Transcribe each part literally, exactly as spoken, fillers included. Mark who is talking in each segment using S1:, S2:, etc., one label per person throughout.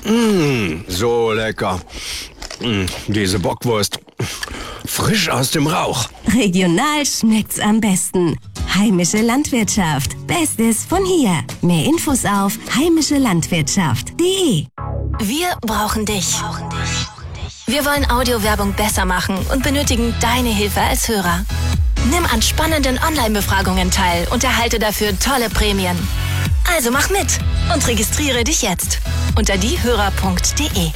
S1: Mmh, so lecker. Mmh, diese Bockwurst. Frisch aus dem Rauch.
S2: Regional schmeckt's am besten. Heimische Landwirtschaft. Bestes von hier. Mehr Infos auf heimische landwirtschaft punkt de.
S3: Wir brauchen dich. Wir wollen Audiowerbung besser machen und benötigen deine Hilfe als Hörer. Nimm an spannenden Online-Befragungen teil und erhalte dafür tolle Prämien. Also mach mit und registriere dich jetzt unter diehörer punkt de.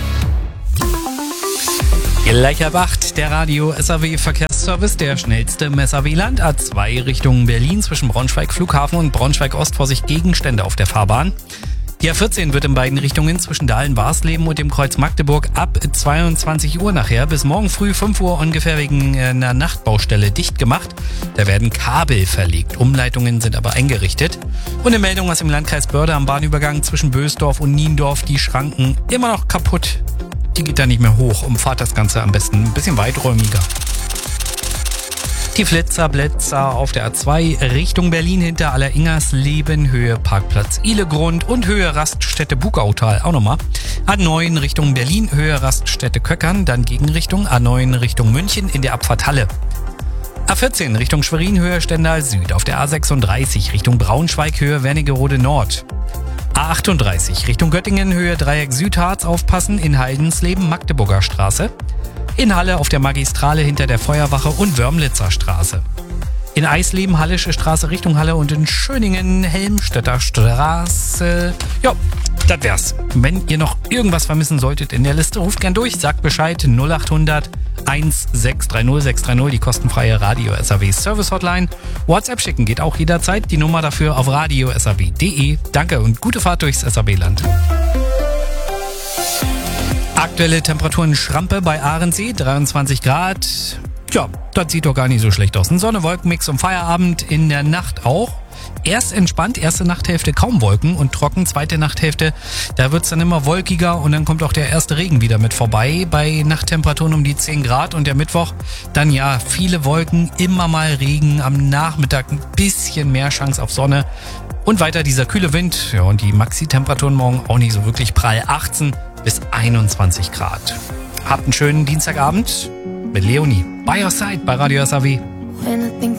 S4: Gleich ab acht, der Radio-S A W-Verkehrsservice, der schnellste im S A W-Land. A zwei Richtung Berlin zwischen Braunschweig Flughafen und Braunschweig Ost. Vorsicht, Gegenstände auf der Fahrbahn. Die A vierzehn wird in beiden Richtungen zwischen Dahlen-Warsleben und dem Kreuz Magdeburg ab zweiundzwanzig Uhr nachher bis morgen früh fünf Uhr ungefähr wegen einer Nachtbaustelle dicht gemacht. Da werden Kabel verlegt. Umleitungen sind aber eingerichtet. Und eine Meldung aus dem Landkreis Börde am Bahnübergang zwischen Bösdorf und Niendorf. Die Schranken immer noch kaputt. Die geht da nicht mehr hoch. Umfahrt das Ganze am besten ein bisschen weiträumiger. Die Flitzer, Blitzer auf der A zwei Richtung Berlin hinter Alleringersleben, Höhe Parkplatz Ihlegrund und Höhe Raststätte Bugautal auch nochmal. A neun Richtung Berlin, Höhe Raststätte Köckern, dann Gegenrichtung A neun Richtung München in der Abfahrt Halle. A vierzehn Richtung Schwerin, Höhe Stendal Süd, auf der A sechsunddreißig Richtung Braunschweig, Höhe Wernigerode Nord. A achtunddreißig Richtung Göttingen, Höhe Dreieck Südharz aufpassen, in Heidensleben, Magdeburger Straße. In Halle auf der Magistrale hinter der Feuerwache und Wörmlitzer Straße. In Eisleben, Hallische Straße Richtung Halle und in Schöningen, Helmstedter Straße. Ja, das wär's. Wenn ihr noch irgendwas vermissen solltet in der Liste, ruft gern durch, sagt Bescheid. null acht hundert sechs drei null sechs drei null, die kostenfreie Radio-S A W Service Hotline. WhatsApp schicken geht auch jederzeit. Die Nummer dafür auf radio punkt s a w punkt de. Danke und gute Fahrt durchs S A W-Land. Aktuelle Temperaturen Schrampe bei Ahrensee, dreiundzwanzig Grad. Ja, das sieht doch gar nicht so schlecht aus. Ein Sonne-Wolken-Mix um Feierabend, in der Nacht auch. Erst entspannt, erste Nachthälfte kaum Wolken und trocken, zweite Nachthälfte, da wird's dann immer wolkiger und dann kommt auch der erste Regen wieder mit vorbei. Bei Nachttemperaturen um die zehn Grad und der Mittwoch dann ja viele Wolken, immer mal Regen, am Nachmittag ein bisschen mehr Chance auf Sonne. Und weiter dieser kühle Wind, ja, und die Maxi-Temperaturen morgen auch nicht so wirklich prall, achtzehn bis einundzwanzig Grad. Habt einen schönen Dienstagabend mit Leonie. By your side bei Radio S A W.
S5: When I think